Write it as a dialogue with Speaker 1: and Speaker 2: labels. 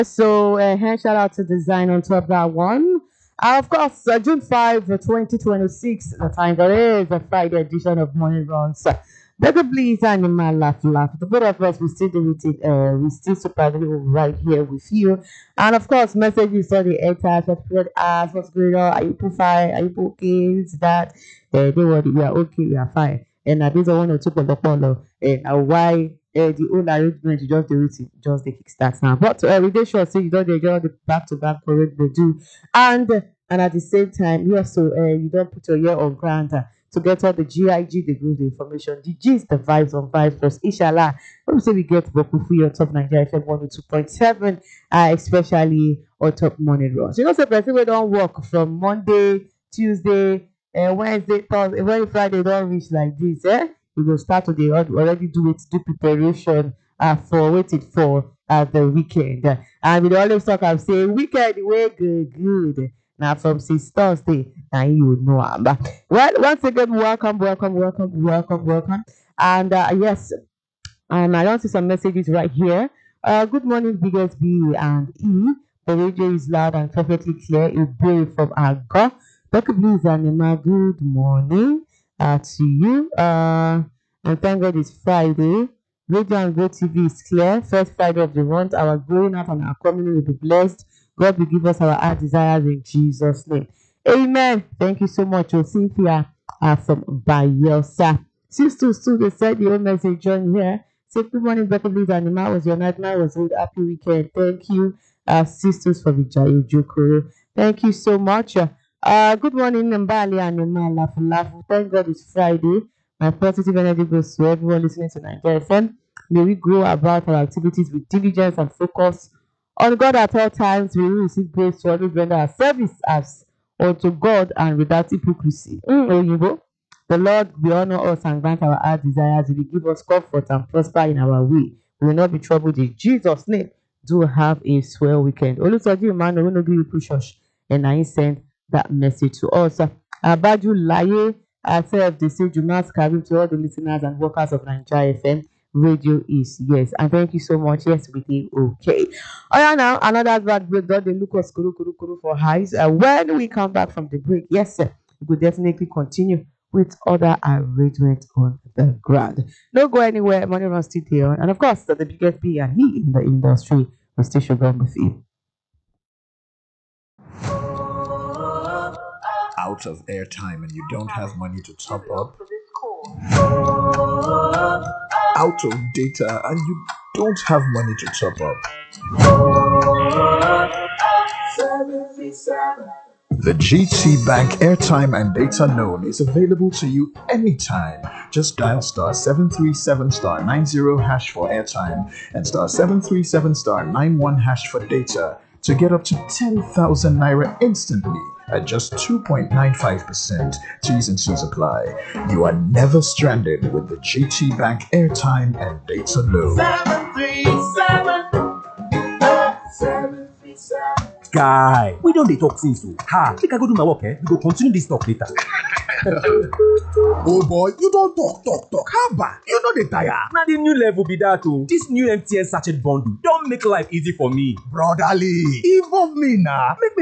Speaker 1: So, shout out to Design on top of that one. Of course, June 5, 2026, the time that is a Friday edition of Morning Runs. Better please, animal laugh. The both of us, we still do it, we still super right here with you. And of course, messages on the airtime, what people ask, what's going on, are you fine, are you okay, is that, don't worry, we are okay, we are fine. And this is one or two of the follow, and why the whole arrangement you just do it just the kickstart now. But we dey sure say you don't enjoy the back to back parade they do, and at the same time, yes, so you don't put your ear on ground to get all the GIG, the good information, the G's, the vibes on vibes plus inshallah. Let me say we get Boku for your top Nigeria FM 102.7, especially on top morning runs. You know, so person we don't work from Monday, Tuesday, Wednesday, Thursday, when Friday don't reach like this, we go start to dey already do preparation for waiting for the weekend. And we dey always talk am say weekend wey good na from since Thursday na you know am. Well, once again, welcome. And yes, and I don't see some messages right here. Good morning, biggest B and E. The radio is loud and perfectly clear. A brave from Agha. Dr. Blues and Emma, good morning to you. And thank God it's Friday. Radio and Go TV is clear. First Friday of the month. Our going out and our coming in will be blessed. God will give us our heart desires in Jesus' name. Amen. Thank you so much, Cynthia from Bayelsa. Sisters too, they said the old message join here. Say good morning, Dr. Blues and Emma. Was your nightmare was good. Happy weekend. Thank you, sisters from Vijayo Jokoro. Thank you so much. Good morning, Mbali and Emma Lafu. Thank God it's Friday. My positive energy goes to everyone listening to Nigeria FM. May we grow about our activities with diligence and focus on God at all times. We will receive grace to always render our service as unto God and without hypocrisy. Oyibo. The Lord will honor us and grant our heart desires. He will give us comfort and prosper in our way. We will not be troubled in Jesus' name. Do have a swell weekend. Olusoji Emmanuel will not give you push and I send that message to us. Abaju Laye, ourselves, they say Jumas Karim to all the listeners and workers of Nigeria FM. Radio is yes. And thank you so much. Yes, we did okay. Oh yeah, now another bad break. Don't they look us kuru for highs. When we come back from the break, yes, sir, we could definitely continue with other arrangements on the ground. Don't go anywhere. Money runs still there. And of course, the biggest B and he in the industry will still show on with you.
Speaker 2: Out of airtime and you don't have money to top up, out of data and you don't have money to top up. The GT Bank airtime and data loan is available to you anytime. Just dial star 737 star 90 hash for airtime and star 737 star 91 hash for data to get up to 10,000 naira instantly at just 2.95%. T's and C's apply. You are never stranded with the GT Bank airtime and data loan.
Speaker 3: 737. Guy, we don't dey talk since o. Make I go do my work, we go continue this talk later.
Speaker 4: Oh boy, you don't talk. Haba, you know the tire.
Speaker 3: Na the new level be that o. This new MTN sachet bundle don make life easy for me.
Speaker 4: Brotherly, involve me now. Make me